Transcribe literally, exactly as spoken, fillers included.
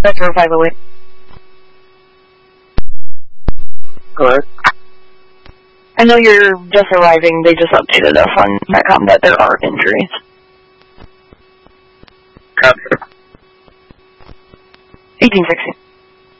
Metro five oh eight. Good. I know you're just arriving. They just updated us on Netcom that there are injuries. Capture. eighteen sixty.